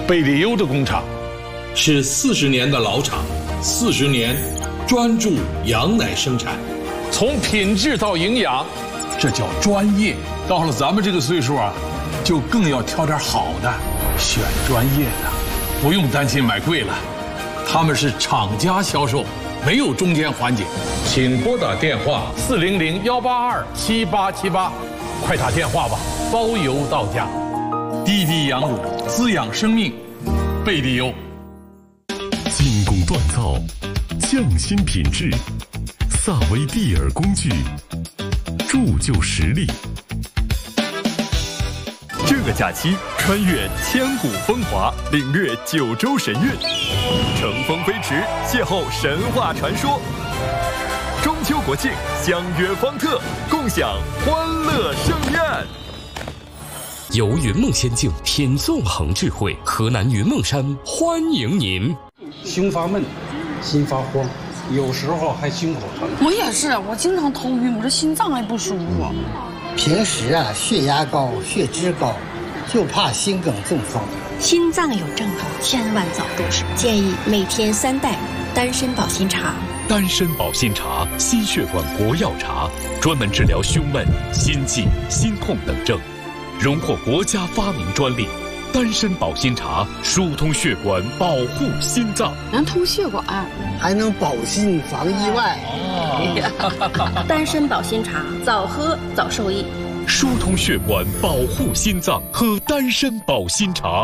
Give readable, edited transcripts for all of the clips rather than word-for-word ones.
贝利优的工厂是40年的老厂，40年专注羊奶生产， 从品质到营养，这叫专业。到了咱们这个岁数啊，就更要挑点好的，选专业的，不用担心买贵了。他们是厂家销售，没有中间环节。请拨打电话400-182-7878，快打电话吧，包邮到家。滴滴羊乳滋养生命，贝利优。 精工锻造，匠心品质，萨维蒂尔工具，铸就实力。这个假期，穿越千古风华，领略九州神韵，乘风飞驰，邂逅神话传说。中秋国庆，相约方特，共享欢乐盛宴。 由云梦仙境品纵横智慧，河南云梦山欢迎您。 胸发闷，心发慌，有时候还心口疼。 我也是，我经常头晕，我这心脏还不舒服。 平时啊，血压高、血脂高，就怕心梗中风。 心脏有症状，千万早重视。建议每天3袋丹参保心茶。 丹参保心茶，心血管国药茶，专门治疗胸闷、心悸、心痛等症，荣获国家发明专利。丹参保心茶疏通血管，保护心脏， 能通血管， 还能保心防意外。 丹参保心茶，早喝早受益。 疏通血管，保护心脏，喝丹参保心茶。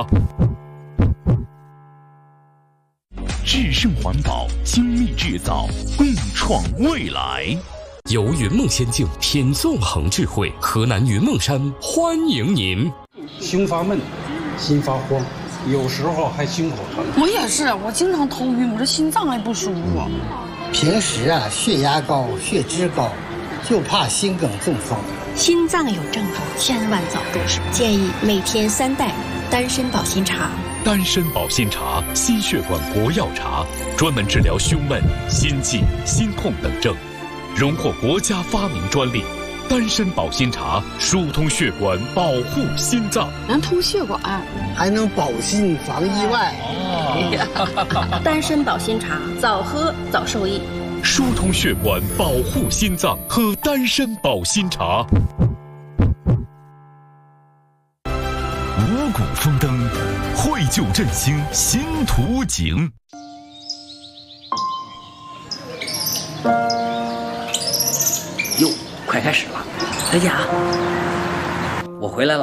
智胜环保，精密制造，共创未来。 由云梦仙境品纵横智慧，河南云梦山欢迎您。 胸发闷，心发慌，有时候还心口疼。 我也是，我经常头晕，我这心脏还不舒服。 平时啊，血压高、血脂高，就怕心梗中风。 心脏有症状，千万早重视。建议每天3袋丹参保心茶。 丹参保心茶，心血管国药茶，专门治疗胸闷、心悸、心痛等症，荣获国家发明专利。丹参保心茶疏通血管，保护心脏， 能通血管， 还能保心防意外。 丹参保心茶，早喝早受益。 疏通血管，保护心脏，喝丹参保心茶。五谷丰登，绘就振兴新图景。 哟，快开始了！小贾，我回来了。